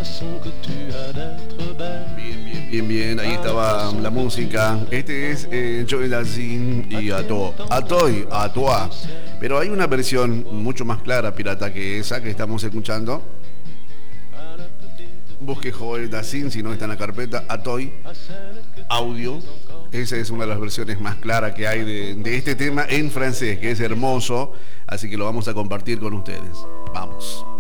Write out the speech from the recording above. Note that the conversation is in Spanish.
Bien, bien, bien, bien. Ahí estaba la música. Este es Joel Dassin y Atoy, Atoa. Pero hay una versión mucho más clara, pirata, que esa que estamos escuchando. Busque Joel Dassin, si no está en la carpeta, Atoy, audio. Esa es una de las versiones más claras que hay de este tema en francés, que es hermoso. Así que lo vamos a compartir con ustedes. Vamos.